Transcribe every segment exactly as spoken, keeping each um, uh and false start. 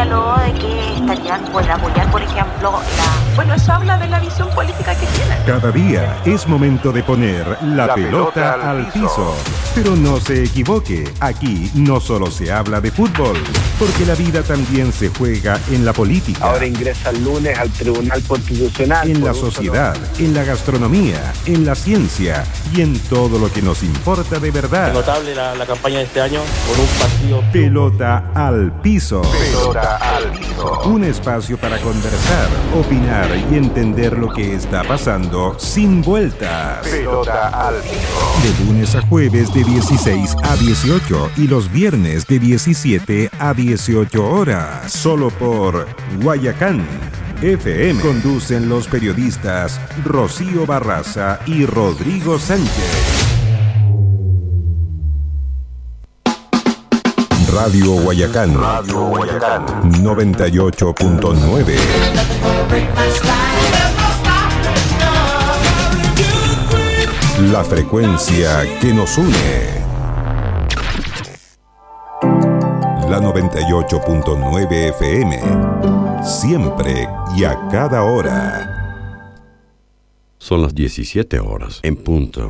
señaló de que estarían por apoyar, por ejemplo, la... Bueno, eso habla de la visión política que tienen. Cada día es momento de poner la, la pelota, pelota al piso. piso. Pero no se equivoque, aquí no solo se habla de fútbol, porque la vida también se juega en la política. Ahora ingresa el lunes al Tribunal Constitucional. En la sociedad, en la gastronomía, en la ciencia y en todo lo que nos importa de verdad. Es notable la, la campaña de este año con un partido... Pelota al piso. Pelota al piso. Un espacio para conversar, opinar y entender lo que está pasando sin vueltas. Pelota al piso. De lunes a jueves de dieciséis a dieciocho y los viernes de diecisiete a dieciocho horas. Solo por Guayacán F M. Conducen los periodistas Rocío Barraza y Rodrigo Sánchez. Radio Guayacán. Radio Guayacán. noventa y ocho punto nueve. La frecuencia que nos une. La noventa y ocho punto nueve F M. Siempre y a cada hora. Son las diecisiete horas en punto.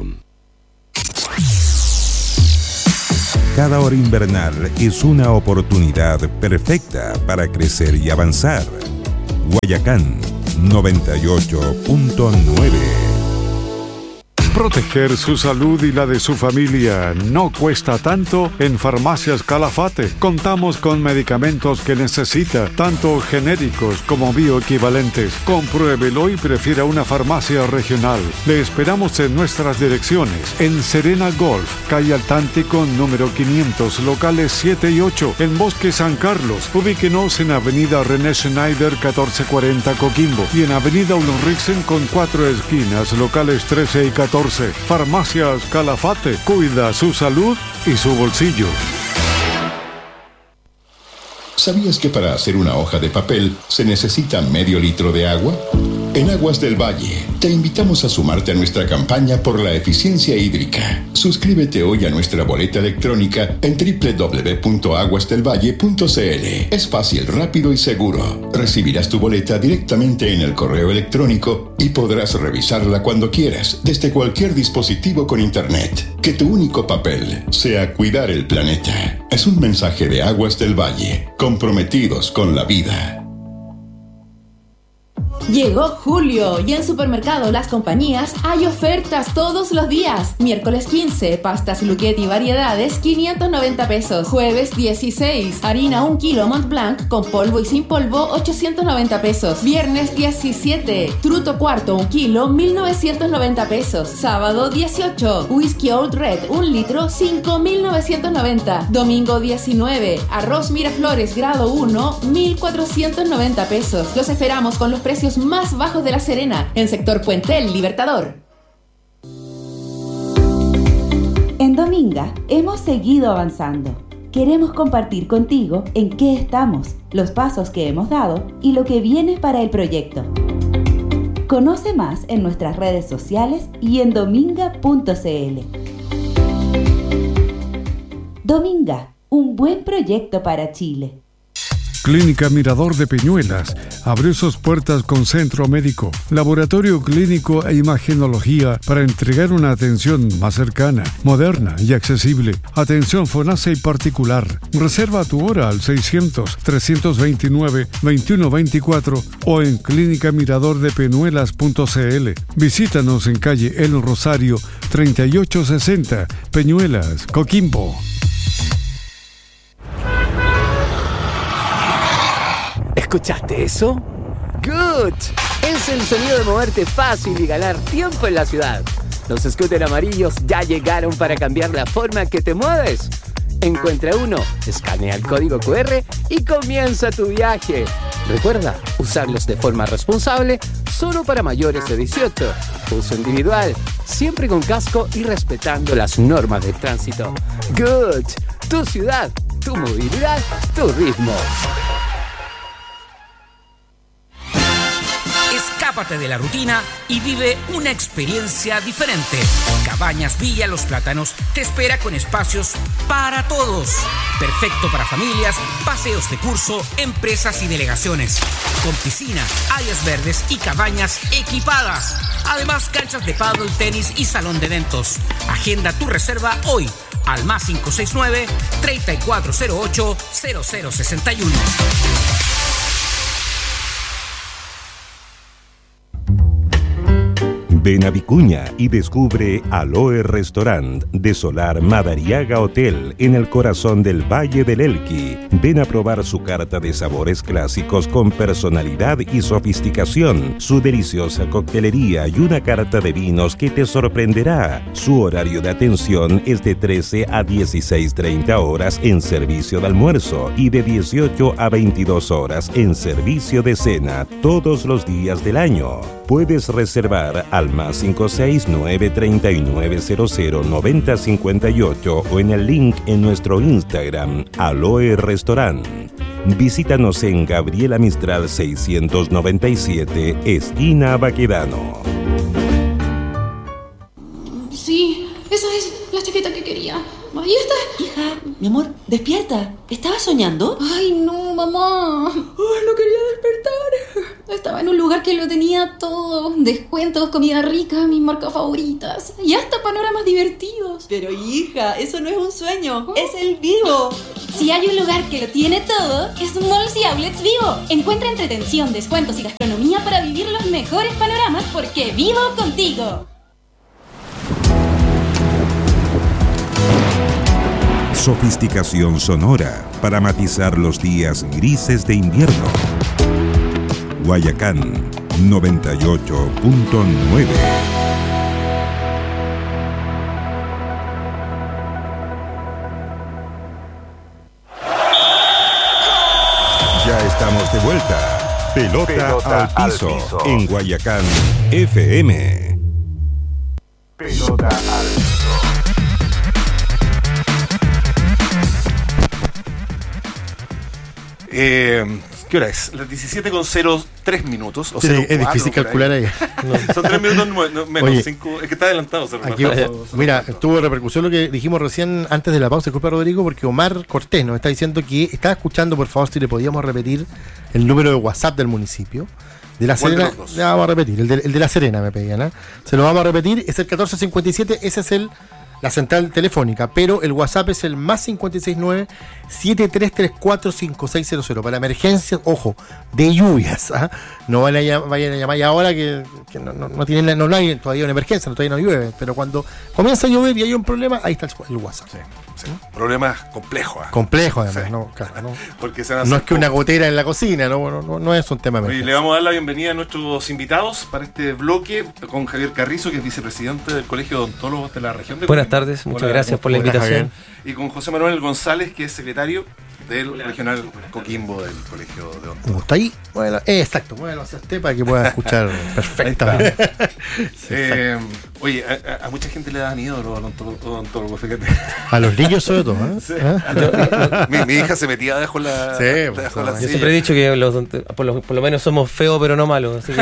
Cada hora invernal es una oportunidad perfecta para crecer y avanzar. Guayacán noventa y ocho punto nueve. Proteger su salud y la de su familia no cuesta tanto en Farmacias Calafate. Contamos con medicamentos que necesita, tanto genéricos como bioequivalentes. Compruébelo y prefiera una farmacia regional. Le esperamos en nuestras direcciones. En Serena Golf, calle Altántico número quinientos, locales siete y ocho. En Bosque San Carlos, ubíquenos en Avenida René Schneider catorce cuarenta Coquimbo. Y en Avenida Ulriksen con cuatro esquinas, locales trece y catorce. Farmacias Calafate, cuida su salud y su bolsillo. ¿Sabías que para hacer una hoja de papel se necesita medio litro de agua? En Aguas del Valle, te invitamos a sumarte a nuestra campaña por la eficiencia hídrica. Suscríbete hoy a nuestra boleta electrónica en doble u doble u doble u punto aguas del valle punto c l. Es fácil, rápido y seguro. Recibirás tu boleta directamente en el correo electrónico y podrás revisarla cuando quieras, desde cualquier dispositivo con internet. Que tu único papel sea cuidar el planeta. Es un mensaje de Aguas del Valle, comprometidos con la vida. Llegó julio y en Supermercado Las Compañías hay ofertas todos los días. Miércoles quince, pastas Luchetti y variedades, quinientos noventa pesos. Jueves dieciséis, harina un kilo Mont Blanc con polvo y sin polvo, ochocientos noventa pesos. Viernes diecisiete, truto cuarto un kilo, mil novecientos noventa pesos. Sábado dieciocho, whisky Old Red un litro, cinco mil novecientos noventa. Domingo diecinueve, arroz Miraflores grado uno, mil cuatrocientos noventa pesos. Los esperamos con los precios más bajos de La Serena, en sector Puente El Libertador. En Dominga hemos seguido avanzando. Queremos compartir contigo en qué estamos, los pasos que hemos dado y lo que viene para el proyecto. Conoce más en nuestras redes sociales y en dominga punto c l. Dominga, un buen proyecto para Chile. Clínica Mirador de Peñuelas abrió sus puertas con centro médico, laboratorio clínico e imagenología para entregar una atención más cercana, moderna y accesible. Atención FONASA y particular. Reserva tu hora al seiscientos, trescientos veintinueve, veintiuno veinticuatro o en clínica mirador de peñuelas punto c l. Visítanos en calle El Rosario treinta y ocho sesenta, Peñuelas, Coquimbo. ¿Escuchaste eso? ¡Good! Es el sonido de moverte fácil y ganar tiempo en la ciudad. Los scooters amarillos ya llegaron para cambiar la forma que te mueves. Encuentra uno, escanea el código cu erre y comienza tu viaje. Recuerda, usarlos de forma responsable, solo para mayores de dieciocho. Uso individual, siempre con casco y respetando las normas de tránsito. Good. Tu ciudad, tu movilidad, tu ritmo. Escápate de la rutina y vive una experiencia diferente. Cabañas Villa Los Plátanos te espera con espacios para todos. Perfecto para familias, paseos de curso, empresas y delegaciones. Con piscina, áreas verdes y cabañas equipadas. Además, canchas de pádel, tenis y salón de eventos. Agenda tu reserva hoy al más cinco seis nueve, tres cuatro cero ocho, cero cero seis uno. Ven a Vicuña y descubre Aloe Restaurant de Solar Madariaga Hotel en el corazón del Valle del Elqui. Ven a probar su carta de sabores clásicos con personalidad y sofisticación, su deliciosa coctelería y una carta de vinos que te sorprenderá. Su horario de atención es de trece a dieciséis treinta horas en servicio de almuerzo y de dieciocho a veintidós horas en servicio de cena todos los días del año. Puedes reservar al más cinco seis nueve, tres nueve cero cero, nueve cero cinco ocho o en el link en nuestro Instagram, Aloe Restaurant. Visítanos en Gabriela Mistral seiscientos noventa y siete, esquina Baquedano. Sí, esa es la chaqueta que quería. Ahí está. Hija, mi amor, despierta. ¿Estabas soñando? Ay, no, mamá. Ay, no quería despertar. Estaba en un lugar que lo tenía todo. Descuentos, comida rica, mis marcas favoritas. Y hasta panoramas divertidos. Pero hija, eso no es un sueño. ¿Oh? Es el Vivo. Si hay un lugar que lo tiene todo, es Malls y Outlets Vivo. Encuentra entretención, descuentos y gastronomía para vivir los mejores panoramas porque vivo contigo. Sofisticación sonora para matizar los días grises de invierno. Guayacán noventa y ocho punto nueve. Ya estamos de vuelta. Pelota, Pelota al, piso, al piso en Guayacán F M. Pelota al piso. Eh, ¿Qué hora es? Las diecisiete con cero tres minutos. O sí, cero es cuatro, difícil calcular ahí. No, son tres minutos no, menos. Oye, cinco, es que está adelantado. Aquí, mira, tuvo repercusión lo que dijimos recién antes de la pausa. Disculpa, Rodrigo, porque Omar Cortés nos está diciendo que estaba escuchando, por favor, si le podíamos repetir el número de WhatsApp del municipio. De La Serena, le vamos a repetir. El de, el de La Serena me pedían, ¿eh? Se lo vamos a repetir. Es el catorce cincuenta y siete. Ese es el la central telefónica, pero el WhatsApp es el más cinco seis nueve, siete tres tres cuatro, cinco seis cero cero para emergencias, ojo, de lluvias, ¿ah? No vayan a, vayan a llamar ahora que, que no, no, no tienen no hay todavía una emergencia, no, todavía no llueve, pero cuando comienza a llover y hay un problema, ahí está el, el WhatsApp. Sí, sí. Problemas complejos. ¿eh? Complejo además, sí. no, claro, no. Porque se no es que una gotera en la cocina, no, no, no, no es un tema. Y le vamos a dar la bienvenida a nuestros invitados para este bloque con Javier Carrizo, que es vicepresidente del Colegio de Odontólogos de la región de Buenas tardes, muchas Hola, gracias por la invitación. Y con José Manuel González, que es secretario del Hola, regional Coquimbo del Colegio de Odontólogos. ¿Está ahí? Bueno, eh, exacto, muévelo hacia usted para que pueda escuchar perfectamente. Sí, eh, oye, a, a, a mucha gente le da miedo los odontólogos, fíjate. A los niños sobre todo, ¿eh? Sí. ¿Eh? Yo, mi, mi hija se metía debajo la, sí, debajo la Yo silla. siempre he dicho que los, por, lo, por lo menos somos feos pero no malos, así que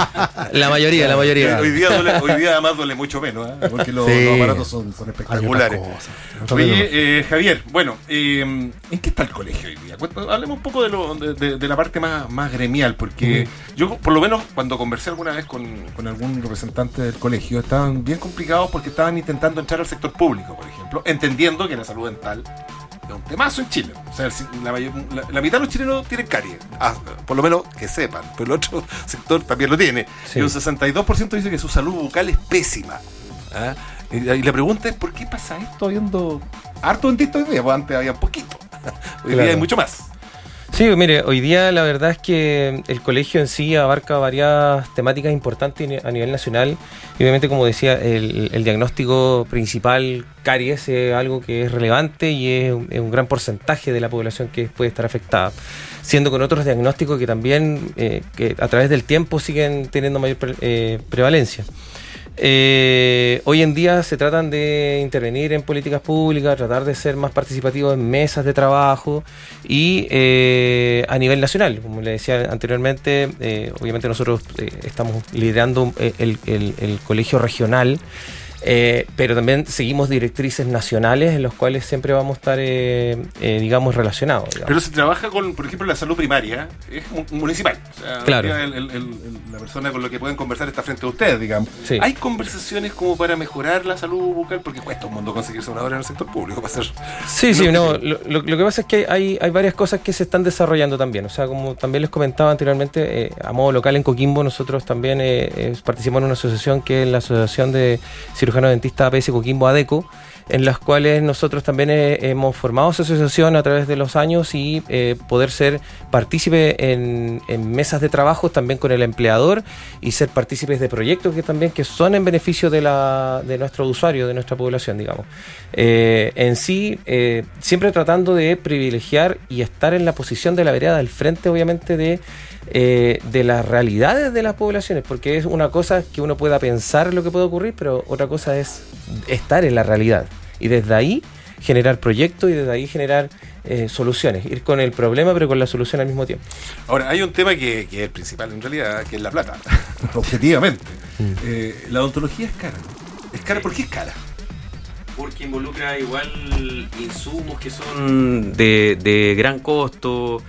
la mayoría, la mayoría. Hoy día, duele, hoy día además duele mucho menos, ¿eh? Porque los, sí. los aparatos son, son espectaculares. Oye, eh, Javier, bueno, eh, ¿en qué está el colegio hoy día? Hablemos un poco de, lo, de, de, de la parte más, más gremial, porque mm. yo por lo menos cuando conversé alguna vez con, con algún representante del colegio, estaban bien complicados porque estaban intentando entrar al sector público, por ejemplo, entendiendo que la salud dental es un temazo en Chile. O sea, la, mayor, la, la mitad de los chilenos tienen caries, ah, por lo menos que sepan, pero el otro sector también lo tiene. Sí. Y un sesenta y dos por ciento dice que su salud bucal es pésima. ¿Ah? Y, y la pregunta es, ¿por qué pasa esto habiendo harto dentista hoy día? Pues antes había poquito. Hoy claro. día hay mucho más. Sí, mire, hoy día la verdad es que el colegio en sí abarca varias temáticas importantes a nivel nacional y obviamente, como decía, el, el diagnóstico principal, caries, es algo que es relevante y es un, es un gran porcentaje de la población que puede estar afectada, siendo con otros diagnósticos que también eh, que a través del tiempo siguen teniendo mayor pre, eh, prevalencia. Eh, hoy en día se tratan de intervenir en políticas públicas, tratar de ser más participativos en mesas de trabajo y eh, a nivel nacional, como le decía anteriormente, eh, obviamente nosotros eh, estamos liderando el, el, el colegio regional. Eh, pero también seguimos directrices nacionales en los cuales siempre vamos a estar, eh, eh, digamos, relacionados. Digamos. Pero se trabaja con, por ejemplo, la salud primaria, es municipal. O sea, claro. El, el, el, la persona con la que pueden conversar está frente a ustedes, digamos. Sí. ¿Hay conversaciones como para mejorar la salud bucal? Porque cuesta un mundo conseguirse una hora en el sector público para hacer... Sí, sí, no, lo, lo, lo que pasa es que hay, hay varias cosas que se están desarrollando también. O sea, como también les comentaba anteriormente, eh, a modo local en Coquimbo nosotros también eh, eh, participamos en una asociación que es la Asociación de Cirujanos Dentistas A P S Coquimbo ADECO, en las cuales nosotros también eh, hemos formado esa asociación a través de los años y eh, poder ser partícipe en, en mesas de trabajo también con el empleador y ser partícipes de proyectos que también que son en beneficio de la de nuestro usuario, de nuestra población, digamos. Eh, en sí, eh, siempre tratando de privilegiar y estar en la posición de la vereda del frente, obviamente, de Eh, de las realidades de las poblaciones, porque es una cosa que uno pueda pensar lo que puede ocurrir, pero otra cosa es estar en la realidad y desde ahí generar proyectos y desde ahí generar eh, soluciones, ir con el problema pero con la solución al mismo tiempo. Ahora, hay un tema que, que es el principal en realidad, que es la plata, objetivamente. Mm. Eh, la odontología es cara. ¿Es cara? ¿Por qué es cara? Porque involucra igual insumos que son de, de gran costo,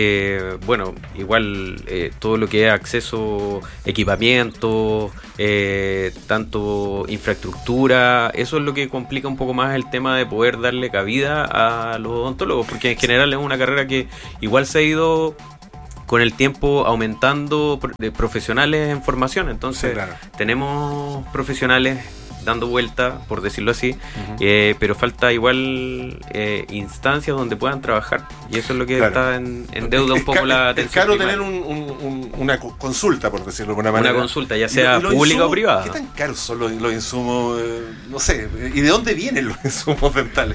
eh, bueno, igual eh, todo lo que es acceso, equipamiento, eh, tanto infraestructura, eso es lo que complica un poco más el tema de poder darle cabida a los odontólogos, porque en general es una carrera que igual se ha ido con el tiempo aumentando de profesionales en formación, entonces sí, claro. Tenemos profesionales dando vuelta, por decirlo así, uh-huh. eh, pero falta igual eh, instancias donde puedan trabajar y eso es lo que claro. está en, en deuda es, un poco es, la atención. Es caro primaria. Tener un, un, un, una consulta, por decirlo de alguna manera. Una consulta, ya sea y lo, y pública insumos, o privada. ¿Qué tan caros son los, los insumos? Eh, no sé, ¿y de dónde vienen los insumos dentales?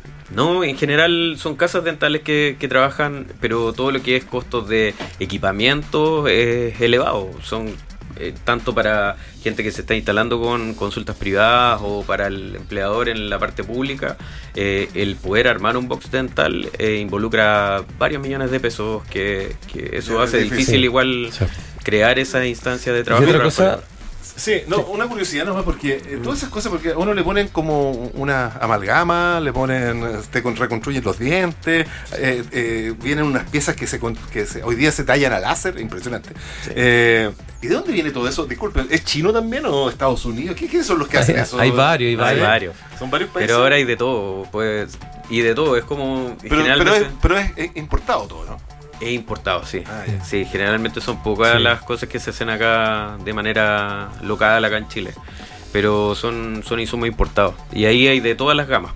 No, en general son casas dentales que, que trabajan, pero todo lo que es costos de equipamiento es elevado. Son Eh, tanto para gente que se está instalando con consultas privadas o para el empleador en la parte pública, eh, el poder armar un box dental eh, involucra varios millones de pesos que, que eso hace difícil, difícil igual sí. crear esa instancia de trabajo. ¿Y otra cosa? Sí, no, una curiosidad nomás, porque eh, todas esas cosas, porque a uno le ponen como una amalgama, le ponen, te reconstruyen los dientes, eh, eh, vienen unas piezas que se que se, hoy día se tallan a láser, impresionante. Sí. Eh, ¿Y de dónde viene todo eso? Disculpen, ¿es chino también o Estados Unidos? ¿Qué, ¿Quiénes son los que hacen hay, eso? Hay varios, hay varios. Hay varios. Son varios países. Pero ahora hay de todo, pues, y de todo, es como... Pero, pero, es, pero es, es importado todo, ¿no? Es importado, sí. Ah, yeah. Sí, generalmente son pocas sí. las cosas que se hacen acá de manera local acá en Chile. Pero son, son insumos importados. Y ahí hay de todas las gamas.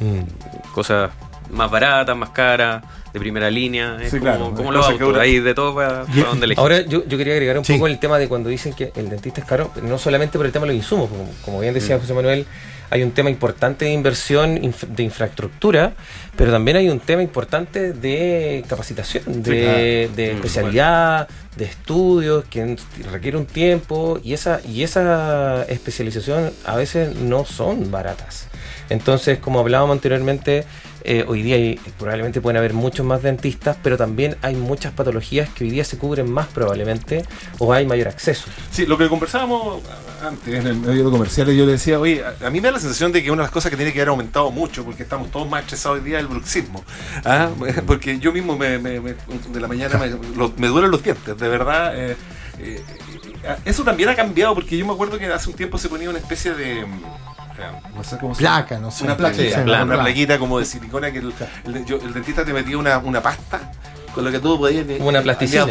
Mm. Cosas más baratas, más caras, de primera línea. Es sí, como, claro, como los autos. Ahora... Hay de todo para, para donde elegir. Ahora yo, yo quería agregar un sí. poco el tema de cuando dicen que el dentista es caro, no solamente por el tema de los insumos. Como, como bien decía mm. José Manuel, hay un tema importante de inversión, inf- de infraestructura, pero también hay un tema importante de capacitación, de, sí, claro. de especialidad, de estudios, que requiere un tiempo, y esa, y esa especialización a veces no son baratas. Entonces, como hablábamos anteriormente, eh, hoy día hay, probablemente pueden haber muchos más dentistas, pero también hay muchas patologías que hoy día se cubren más probablemente, o hay mayor acceso. Sí, lo que conversábamos antes en el medio comercial, yo le decía, oye, a, a mí me da la sensación de que una de las cosas que tiene que haber aumentado mucho, porque estamos todos más estresados hoy día, es el bruxismo. ¿Ah? Porque yo mismo me, me, me, de la mañana me, lo, me duelen los dientes, de verdad. Eh, eh, eso también ha cambiado, porque yo me acuerdo que hace un tiempo se ponía una especie de... no sé cómo se placa, llama. no sé. Una placa, sí, sí, una, una plaquita como de silicona que el, el, yo, el dentista te metía una, una pasta con lo que tú podías una plasticina.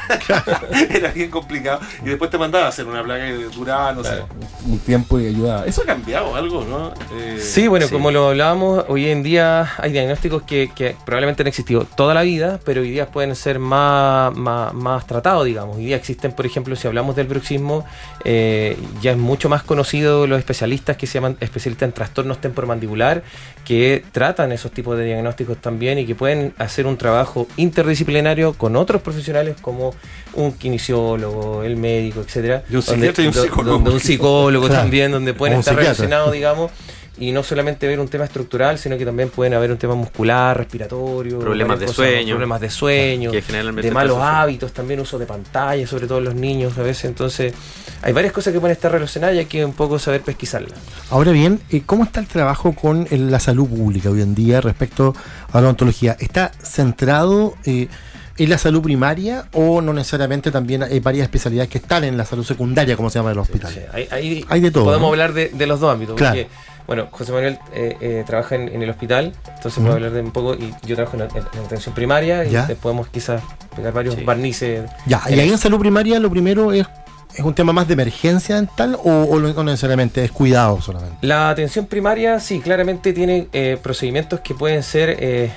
Era bien complicado y después te mandaba a hacer una placa que duraba no claro. sé un tiempo y ayudaba. Eso ha cambiado algo, ¿no? Eh, sí, bueno, sí. Como lo hablábamos, hoy en día hay diagnósticos que, que probablemente han existido toda la vida, pero hoy día pueden ser más, más, más tratados, digamos. Hoy día existen, por ejemplo, si hablamos del bruxismo, eh, ya es mucho más conocido los especialistas que se llaman especialistas en trastornos temporomandibular, que tratan esos tipos de diagnósticos también y que pueden hacer un trabajo interdisciplinario interdisciplinario con otros profesionales como un kinesiólogo, el médico, etcétera. Y un psiquiatra y un psicólogo. Donde un psicólogo Claro. también, donde pueden O un estar psiquiatra. relacionados, digamos, y no solamente ver un tema estructural, sino que también pueden haber un tema muscular, respiratorio, Problemas varias de sueño. problemas de sueño, Que generalmente de está malos asociado. hábitos, también uso de pantalla, sobre todo en los niños a veces. Entonces, hay varias cosas que pueden estar relacionadas y hay que un poco saber pesquisarlas. Ahora bien, eh, ¿cómo está el trabajo con el- la salud pública hoy en día respecto a la odontología? ¿Está centrado eh, en la salud primaria o no necesariamente también hay varias especialidades que están en la salud secundaria, como se llama en el hospital? Sí, hay, hay- Hay de todo, Podemos ¿no? hablar de, de los dos ámbitos. Claro. Porque, bueno, José Manuel eh, eh, trabaja en, en el hospital, entonces Ujú. puedo hablar de un poco, y yo trabajo en, la- en la atención primaria, y Ya. te podemos quizás pegar varios barnices. Ya, y ahí en salud primaria lo primero es, es un tema más de emergencia dental o, o no necesariamente es cuidado solamente. La atención primaria, sí, claramente tiene eh, procedimientos que pueden ser eh,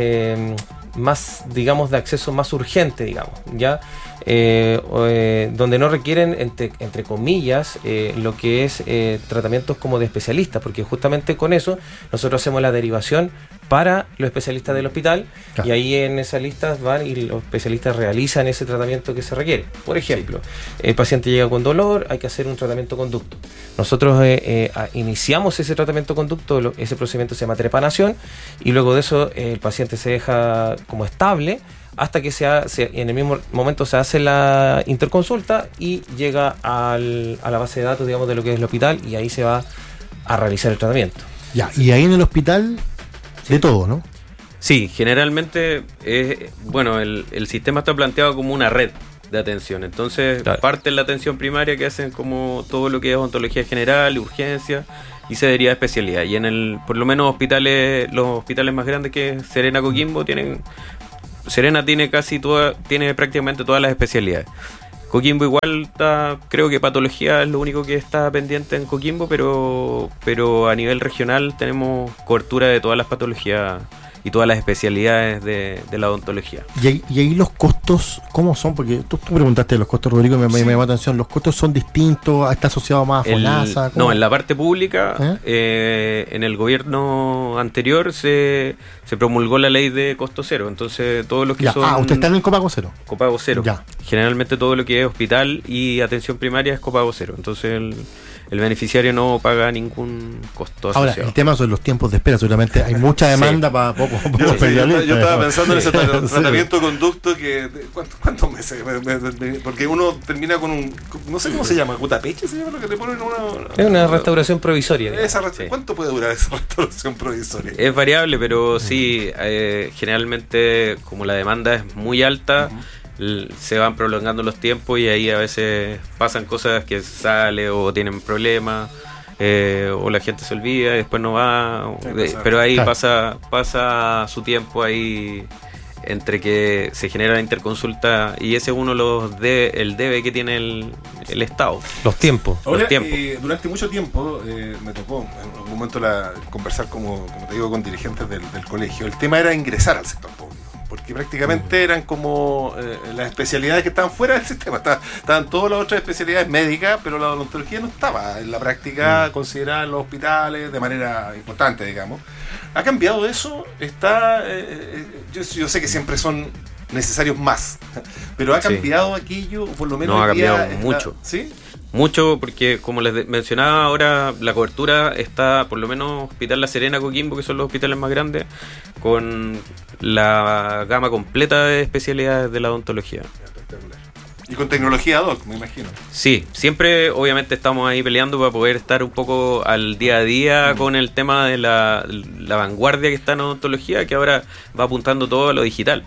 de mm, más, digamos, de acceso más urgente, digamos, ¿ya? Eh, o, eh, donde no requieren, entre, entre comillas, eh, lo que es eh, tratamientos como de especialistas, porque justamente con eso nosotros hacemos la derivación para los especialistas del hospital, Claro. y ahí en esas listas van y los especialistas realizan ese tratamiento que se requiere. Por ejemplo, el paciente llega con dolor, hay que hacer un tratamiento conducto. Nosotros eh, eh, a- iniciamos ese tratamiento conducto, lo- ese procedimiento se llama trepanación, y luego de eso eh, el paciente se deja como estable hasta que se, ha- se- en el mismo momento se hace la interconsulta y llega al- a la base de datos, digamos, de lo que es el hospital, y ahí se va a realizar el tratamiento. Ya, y ahí en el hospital de todo, ¿no? Sí, generalmente, eh, bueno, el, el sistema está planteado como una red de atención. Entonces, parte en la atención primaria que hacen como todo lo que es odontología general, urgencia, y se deriva a especialidad. Y en el, por lo menos hospitales, los hospitales más grandes que es Serena Coquimbo tienen, Serena tiene casi toda, tiene prácticamente todas las especialidades. Coquimbo igual está, creo que patología es lo único que está pendiente en Coquimbo, pero, pero a nivel regional tenemos cobertura de todas las patologías y todas las especialidades de, de la odontología. Y ahí, y ahí los costos, ¿cómo son? Porque tú, tú preguntaste de los costos, Rodrigo, y me, me, me llamó la atención. ¿Los costos son distintos? ¿Está asociado más a El- FONASA? ¿Cómo? no, en la parte pública, ¿Eh? eh, en el gobierno anterior se, se promulgó la ley de costo cero. Entonces, todos los que Ya, son. ah, ¿ustedes están en copago cero? Copago cero. Ya. Generalmente todo lo que es hospital y atención primaria es copago cero. Entonces, el, el beneficiario no paga ningún costo Ahora, asociado. el tema son los tiempos de espera. Seguramente hay mucha demanda Sí. para poco. Yo, sí, yo, estaba- yo estaba pensando en ese tra- Sí. tratamiento de conducto que... de- ¿cuántos, ¿Cuántos meses? Me- me- me- Porque uno termina con un... No sé cómo se llama, cutapeche se llama lo que te ponen una... Es una restauración provisoria. Esa resta- ¿Cuánto puede durar esa restauración provisoria? Es variable, pero sí, eh, generalmente como la demanda es muy alta, l- se van prolongando los tiempos y ahí a veces pasan cosas que sale o tienen problemas. Eh, o la gente se olvida y después no va, o- Sí, de- pasa. pero ahí Claro. pasa pasa su tiempo ahí entre que se genera la interconsulta y ese uno los de, el debe que tiene el, el Estado. Los tiempos. Ahora, los tiempos. eh, durante mucho tiempo eh, me tocó en algún momento la, conversar como, como te digo con dirigentes del, del colegio. El tema era ingresar al sector público, porque prácticamente eran como eh, las especialidades que estaban fuera del sistema. Estaban, estaban todas las otras especialidades médicas, pero la odontología no estaba en la práctica considerada en los hospitales de manera importante, digamos. ¿Ha cambiado eso? Está eh, eh, yo, yo sé que siempre son necesarios más, pero ha Sí. cambiado aquello, por lo menos No, ha hoy día cambiado está- mucho. ¿Sí? Mucho, porque como les de- mencionaba ahora, la cobertura está, por lo menos Hospital La Serena, Coquimbo, que son los hospitales más grandes, con la gama completa de especialidades de la odontología. Y con tecnología ad hoc, me imagino. Sí, siempre obviamente estamos ahí peleando para poder estar un poco al día a día con el tema de la, la vanguardia que está en odontología, que ahora va apuntando todo a lo digital.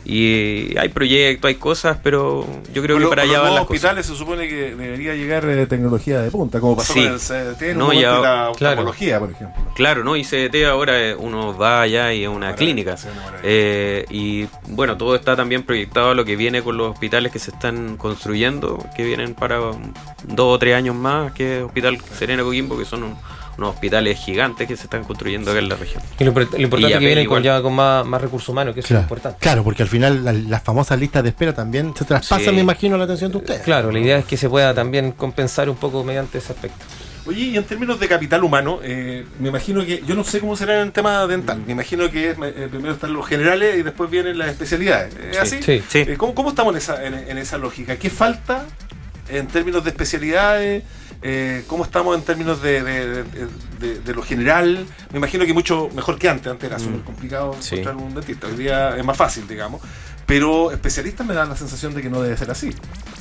Y hay proyectos, hay cosas, pero yo creo Con que lo- para con allá los van nuevos las cosas. hospitales se supone que debería llegar eh, tecnología de punta, como pasó Sí. con el C D T en un No, momento ya- y la claro. oftalmología, por ejemplo. Claro, ¿no? Y C D T ahora eh, uno va allá y es una clínica. Eh, y bueno, todo está también proyectado a lo que viene con los hospitales que se están construyendo, que vienen para um, dos o tres años más, que es Hospital Serena Coquimbo, que son un- unos hospitales gigantes que se están construyendo acá en la región. Y lo, lo importante Y es que vienen igual- con, ya con más, más recursos humanos, que eso Claro, es importante. claro, porque al final la- las famosas listas de espera también se traspasan, Sí. me imagino, a la atención de ustedes. Claro, la idea es que se pueda también compensar un poco mediante ese aspecto. Oye, y en términos de capital humano, eh, me imagino que, yo no sé cómo será en el tema dental, me imagino que es, eh, primero están los generales y después vienen las especialidades. ¿Es sí, así? Sí, sí. Eh, ¿cómo, ¿Cómo estamos en esa, en, en esa lógica? ¿Qué falta en términos de especialidades? Eh, ¿Cómo estamos en términos de, de, de, de, de lo general? Me imagino que mucho mejor que antes. Antes era mm. súper complicado sí. encontrar un dentista. Hoy día es más fácil, digamos. Pero especialistas me dan la sensación de que no debe ser así.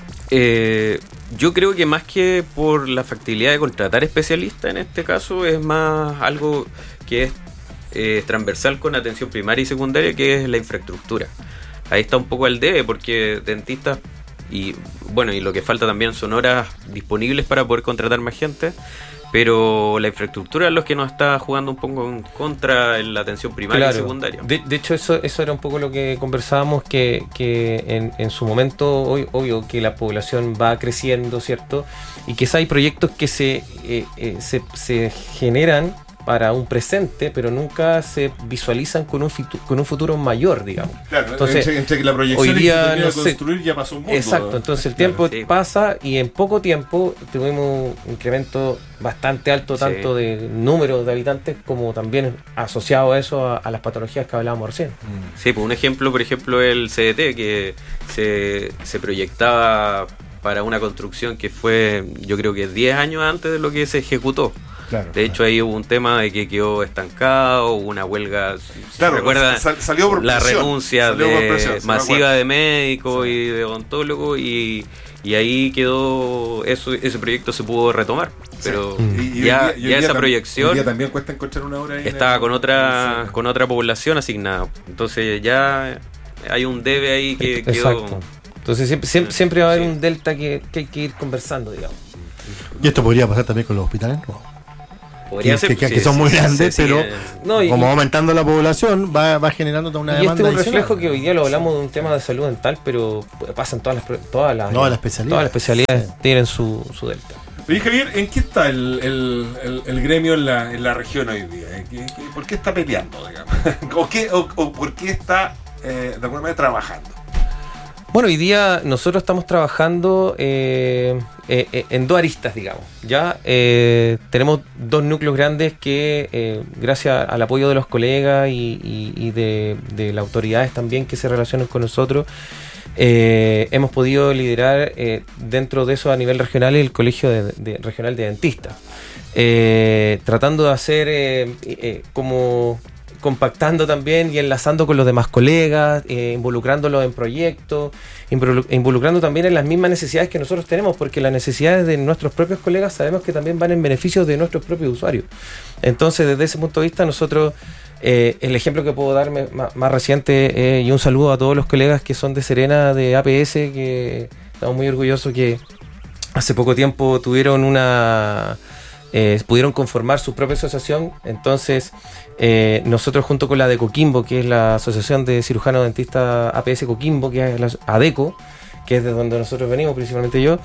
Eh, yo creo que más que por la factibilidad de contratar especialistas en este caso, es más algo que es eh, transversal con atención primaria y secundaria, que es la infraestructura. Ahí está un poco el debe, porque dentistas y bueno, y lo que falta también son horas disponibles para poder contratar más gente, pero la infraestructura es lo que nos está jugando un poco en contra en la atención primaria claro. y secundaria. De, de hecho, eso eso era un poco lo que conversábamos, que, que en, en su momento, hoy, obvio que la población va creciendo, ¿cierto? Y que hay proyectos que se, eh, eh, se, se generan para un presente, pero nunca se visualizan con un, fitu- con un futuro mayor, digamos. Claro, entonces, entre, entre que la proyección hoy día, y que no se construir ya pasó un mundo. Exacto, entonces el tiempo claro, sí. pasa y en poco tiempo tuvimos un incremento bastante alto, sí. tanto de número de habitantes como también asociado a eso a, a las patologías que hablábamos recién. Sí, pues un ejemplo, por ejemplo, el C D T, que se, se proyectaba para una construcción que fue, yo creo que diez años antes de lo que se ejecutó. Claro, de hecho, claro. ahí hubo un tema de que quedó estancado, hubo una huelga, si claro, se recuerda, sal, salió por la presión, renuncia salió de por presión, masiva de médicos sí. y de odontólogos, y, y ahí quedó, eso, ese proyecto se pudo retomar, pero sí. y, ya, y, y, ya esa proyección día también cuesta encontrar una hora ahí estaba el, con otra sí. con otra población asignada, entonces ya hay un debe ahí que Exacto. quedó. Entonces siempre, siempre, siempre va a haber sí. un delta que, que hay que ir conversando, digamos. ¿Y esto podría pasar también con los hospitales? ¿No? Podría que, ser, que, sí, que son sí, muy sí, grandes, sí, pero sí, no, y, como va aumentando la población, va, va generando toda una y demanda. Y este es un adicional. reflejo que hoy día lo hablamos de un tema de salud dental, pero pasan todas las todas las, no, las especialidades, todas las especialidades sí. tienen su, su delta. Oye, Javier, ¿en qué está el, el, el, el gremio en la, en la región hoy día? ¿Qué, qué, ¿Por qué está peleando, digamos? ¿O, qué, o, o por qué está eh, de alguna manera trabajando? Bueno, hoy día nosotros estamos trabajando eh, eh, en dos aristas, digamos. Ya eh, tenemos dos núcleos grandes que, eh, gracias al apoyo de los colegas y, y, y de, de las autoridades también que se relacionan con nosotros, eh, hemos podido liderar eh, dentro de eso a nivel regional el Colegio de, de, Regional de Dentistas, eh, tratando de hacer eh, eh, como... compactando también y enlazando con los demás colegas, eh, involucrándolos en proyectos, involu- involucrando también en las mismas necesidades que nosotros tenemos, porque las necesidades de nuestros propios colegas sabemos que también van en beneficio de nuestros propios usuarios. Entonces, desde ese punto de vista, nosotros, eh, el ejemplo que puedo darme más, más reciente, eh, y un saludo a todos los colegas que son de Serena, de A P S, que estamos muy orgullosos que hace poco tiempo tuvieron una... Eh, pudieron conformar su propia asociación. Entonces eh, nosotros junto con la de Coquimbo, que es la Asociación de Cirujanos Dentistas A P S Coquimbo, que es la ADECO, que es de donde nosotros venimos, principalmente yo,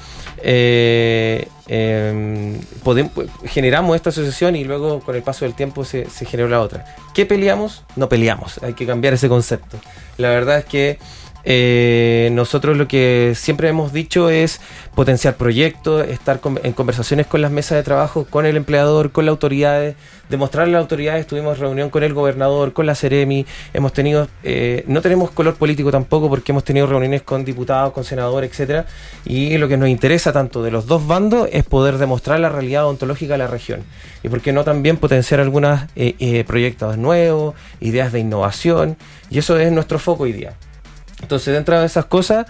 eh, eh, podemos, generamos esta asociación y luego con el paso del tiempo se, se generó la otra. ¿Qué peleamos? No peleamos, hay que cambiar ese concepto. La verdad es que Eh, nosotros lo que siempre hemos dicho es potenciar proyectos, estar con, en conversaciones con las mesas de trabajo, con el empleador, con las autoridades, demostrarle a las autoridades. Tuvimos reunión con el gobernador, con la Ceremi, hemos tenido, eh, no tenemos color político tampoco, porque hemos tenido reuniones con diputados, con senadores, etcétera, y lo que nos interesa tanto de los dos bandos es poder demostrar la realidad odontológica de la región, y por qué no también potenciar algunos eh, eh, proyectos nuevos, ideas de innovación, y eso es nuestro foco hoy día. Entonces, dentro de esas cosas,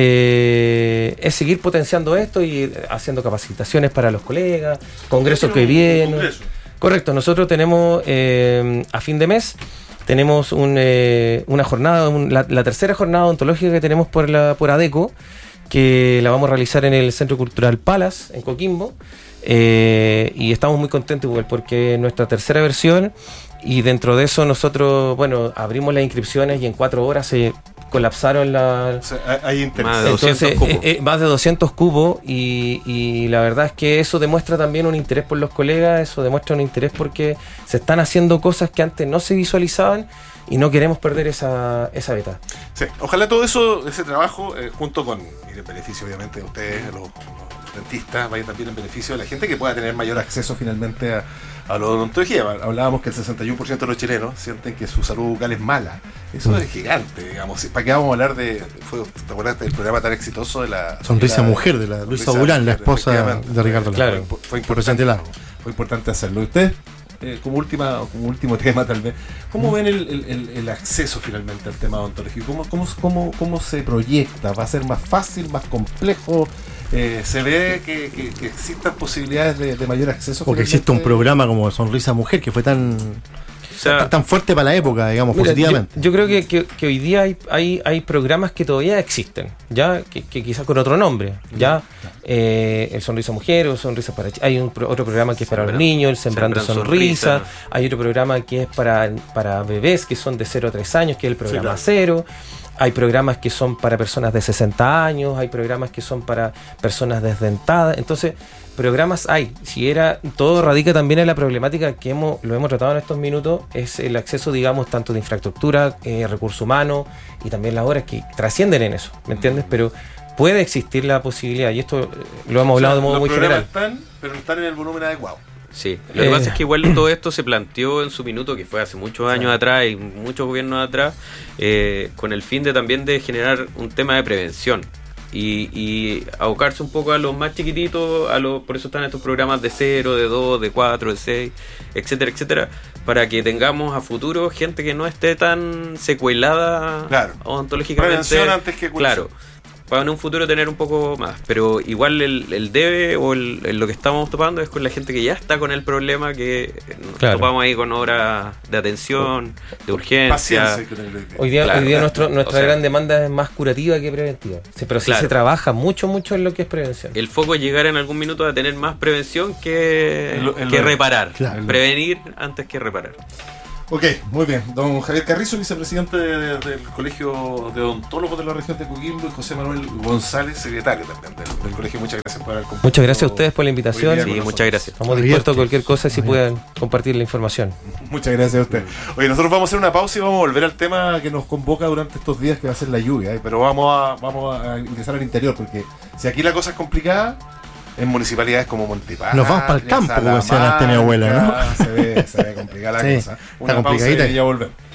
eh, es seguir potenciando esto y haciendo capacitaciones para los colegas, congresos que vienen. Congreso. Correcto, nosotros tenemos eh, a fin de mes, tenemos un, eh, una jornada, un, la, la tercera jornada odontológica que tenemos por, la, por ADECO, que la vamos a realizar en el Centro Cultural Palas, en Coquimbo, eh, y estamos muy contentos igual porque es nuestra tercera versión, y dentro de eso nosotros, bueno, abrimos las inscripciones y en cuatro horas se colapsaron la... O sea, hay interés. Más de doscientos Entonces, cupos. Eh, eh, más de doscientos cupos y, y la verdad es que eso demuestra también un interés por los colegas, eso demuestra un interés porque se están haciendo cosas que antes no se visualizaban y no queremos perder esa, esa beta. Sí, ojalá todo eso, ese trabajo, eh, junto con, y el beneficio obviamente de ustedes, los, los dentistas vaya también en beneficio de la gente que pueda tener mayor acceso finalmente a, a la odontología. Hablábamos que el sesenta y uno por ciento de los chilenos sienten que su salud bucal es mala. Eso mm. es gigante, digamos. ¿Para qué vamos a hablar de, fue, ¿te acuerdas del programa tan exitoso de la Sonrisa la, Mujer, de la Luisa Durán, la esposa de Ricardo Lagos? Claro, fue, fue, importante, fue importante hacerlo. ¿Usted? Eh, como última como último tema tal vez, ¿cómo ven el, el, el acceso finalmente al tema odontológico? ¿Cómo, cómo, cómo, cómo se proyecta? ¿Va a ser más fácil, más complejo? Eh, ¿Se ve que, que, que existan posibilidades de, de mayor acceso? O que existe un programa como Sonrisa Mujer que fue tan... O sea, tan fuerte para la época, digamos, mira, positivamente. Yo, yo creo que, que, que hoy día hay, hay, hay programas que todavía existen, ya que, que quizás con otro nombre, ya eh, el Sonrisa Mujer o Sonrisa para Ch- hay un pro, otro programa que es para los niños, el Sembrando, Sembrando Sonrisa, Sonrisa, hay otro programa que es para, para bebés que son de cero a tres años, que es el programa sí, claro. Cero. Hay programas que son para personas de sesenta años, hay programas que son para personas desdentadas. Entonces, programas hay. Si era, todo radica también en la problemática que hemos lo hemos tratado en estos minutos, es el acceso, digamos, tanto de infraestructura, eh, recursos humanos y también las horas que trascienden en eso, ¿me entiendes? Pero puede existir la posibilidad, y esto lo hemos hablado o sea, de modo muy general. Están, pero no están en el volumen adecuado. Sí, lo que eh. pasa es que igual todo esto se planteó en su minuto, que fue hace muchos años sí. atrás y muchos gobiernos atrás, eh, con el fin de también de generar un tema de prevención y, y abocarse un poco a los más chiquititos, a los, por eso están estos programas de cero, de dos, de cuatro, de seis, etcétera, etcétera, para que tengamos a futuro gente que no esté tan secuelada claro. odontológicamente. Prevención antes que curación. Claro. Para en un futuro tener un poco más, pero igual el, el debe o el, el, lo que estamos topando es con la gente que ya está con el problema, que nos claro. topamos ahí con horas de atención, de urgencia. Hoy día, claro, hoy día nuestro, nuestra o sea, gran demanda es más curativa que preventiva, sí, pero sí claro. se trabaja mucho, mucho en lo que es prevención. El foco es llegar en algún minuto a tener más prevención que, el, el, que reparar, claro. prevenir antes que reparar. Ok, muy bien. Don Javier Carrizo, vicepresidente de, de, del Colegio de Odontólogos de la región de Coquimbo, y José Manuel González, secretario también del, del colegio. Muchas gracias por haber compartido. Muchas gracias a ustedes por la invitación. Sí, muchas gracias. Estamos dispuestos a cualquier cosa si puedan compartir la información. Muchas gracias a usted. Oye, nosotros vamos a hacer una pausa y vamos a volver al tema que nos convoca durante estos días, que va a ser la lluvia, ¿eh? Pero vamos a, vamos a ingresar al interior, porque si aquí la cosa es complicada, en municipalidades como Montepatria, nos vamos para el campo, como decía antes mi abuela, ¿no? Se ve, se ve complicada la sí, cosa. Una pausa y ya volvemos.